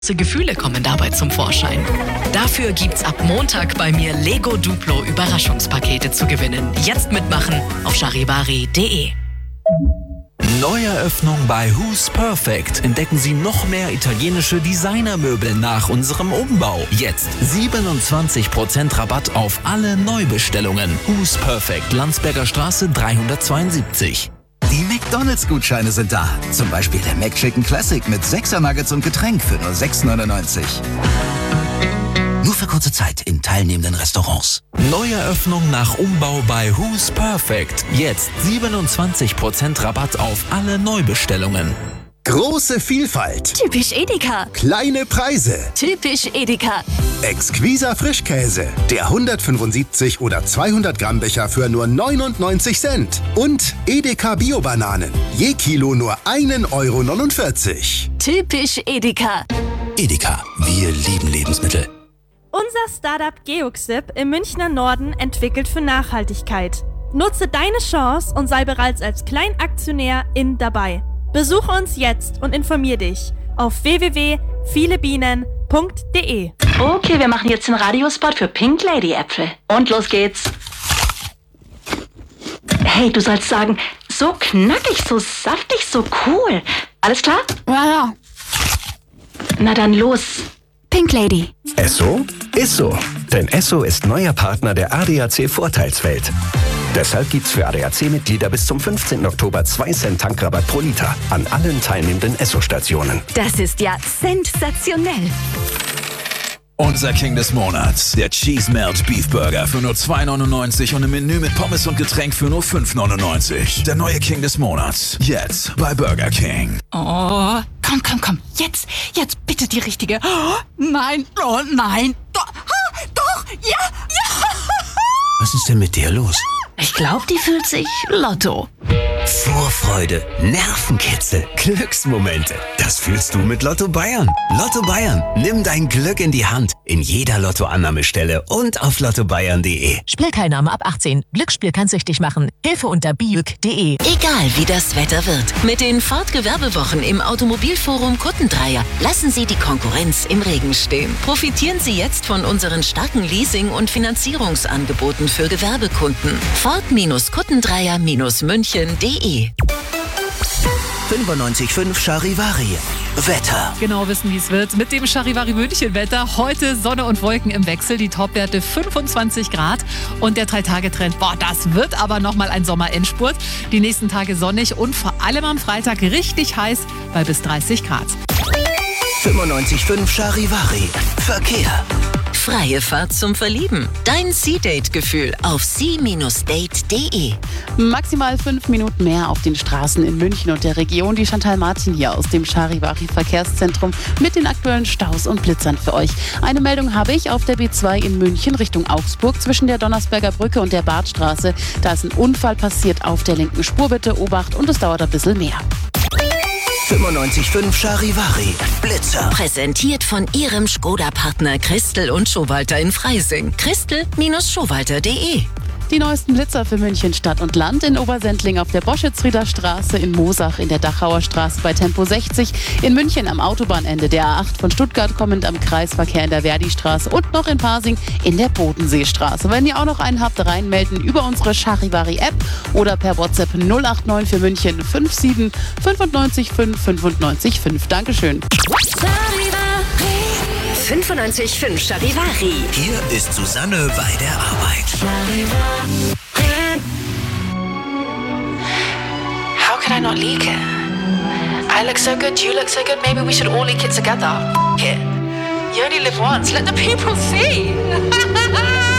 Gefühle kommen dabei zum Vorschein. Dafür gibt's ab Montag bei mir Lego Duplo Überraschungspakete zu gewinnen. Jetzt mitmachen auf charivari.de. Neueröffnung bei Who's Perfect. Entdecken Sie noch mehr italienische Designermöbel nach unserem Umbau. Jetzt 27% Rabatt auf alle Neubestellungen. Who's Perfect, Landsberger Straße 372. Die McDonalds-Gutscheine sind da. Zum Beispiel der McChicken Classic mit 6er Nuggets und Getränk für nur 6,99. Nur für kurze Zeit in teilnehmenden Restaurants. Neueröffnung nach Umbau bei Who's Perfect. Jetzt 27% Rabatt auf alle Neubestellungen. Große Vielfalt. Typisch Edeka. Kleine Preise. Typisch Edeka. Exquiser Frischkäse. Der 175 oder 200 Gramm Becher für nur 99 Cent. Und Edeka Bio-Bananen. Je Kilo nur 1,49 €. Typisch Edeka. Edeka, wir lieben Lebensmittel. Unser Startup Geoxip im Münchner Norden entwickelt für Nachhaltigkeit. Nutze deine Chance und sei bereits als Kleinaktionär dabei. Besuche uns jetzt und informier dich auf www.vielebienen.de. Okay, wir machen jetzt den Radiospot für Pink Lady Äpfel. Und los geht's. Hey, du sollst sagen, so knackig, so saftig, so cool. Alles klar? Ja. Na dann los. Pink Lady. Esso ist so. Denn Esso ist neuer Partner der ADAC Vorteilswelt. Deshalb gibt's für ADAC-Mitglieder bis zum 15. Oktober 2 Cent Tankrabatt pro Liter an allen teilnehmenden Esso-Stationen. Das ist ja sensationell. Unser King des Monats, der Cheese Melt Beef Burger für nur 2,99 € und ein Menü mit Pommes und Getränk für nur 5,99 €. Der neue King des Monats, jetzt bei Burger King. Oh, komm. Jetzt bitte die richtige. Oh, nein, Doch, ja. Was ist denn mit dir los? Ich glaube, die fühlt sich Lotto. Vorfreude, Nervenkitzel, Glücksmomente. Das fühlst du mit Lotto Bayern. Lotto Bayern, nimm dein Glück in die Hand. In jeder Lottoannahmestelle und auf lottobayern.de. Spielteilnahme ab 18. Glücksspiel kann süchtig machen. Hilfe unter biüg.de. Egal wie das Wetter wird, mit den Ford-Gewerbewochen im Automobilforum Kuttendreier lassen Sie die Konkurrenz im Regen stehen. Profitieren Sie jetzt von unseren starken Leasing- und Finanzierungsangeboten für Gewerbekunden. Ford-Kuttendreier-München.de. 95.5 Charivari. Wetter. Genau wissen, wie es wird. Mit dem Charivari München Wetter. Heute Sonne und Wolken im Wechsel. Die Topwerte 25 Grad. Und der 3-Tage-Trend, das wird aber nochmal ein Sommerendspurt. Die nächsten Tage sonnig und vor allem am Freitag richtig heiß bei bis 30 Grad. 95.5 Charivari. Verkehr. Freie Fahrt zum Verlieben. Dein Sea-Date-Gefühl auf sea-date.de. Maximal 5 Minuten mehr auf den Straßen in München und der Region. Die Chantal Martin hier aus dem Charivari Verkehrszentrum mit den aktuellen Staus und Blitzern für euch. Eine Meldung habe ich auf der B2 in München Richtung Augsburg zwischen der Donnersberger Brücke und der Badstraße. Da ist ein Unfall passiert auf der linken Spur. Bitte Obacht und es dauert ein bisschen mehr. 95.5 Charivari. Blitzer. Präsentiert von Ihrem Skoda-Partner Christel und Schowalter in Freising. Christel-Schowalter.de. Die neuesten Blitzer für München Stadt und Land in Obersendling auf der Boschützrieder Straße, in Moosach in der Dachauer Straße bei Tempo 60, in München am Autobahnende der A8 von Stuttgart kommend am Kreisverkehr in der Verdi-Straße und noch in Pasing in der Bodenseestraße. Wenn ihr auch noch einen habt, reinmelden über unsere Charivari-App oder per WhatsApp 089 für München 57 95 5 95 5. Dankeschön. 95.5 Charivari. Hier ist Susanne bei der Arbeit. How could I not leak it? I look so good, you look so good, maybe we should all leak it together. Here. You only live once, let the people see.